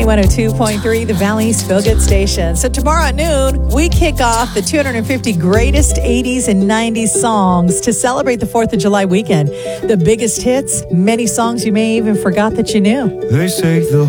102.3, the Valley's Feel Good Station. So tomorrow at noon, we kick off the 250 greatest 80s and 90s songs to celebrate the 4th of July weekend. The biggest hits, many songs you may even forgot that you knew. They say the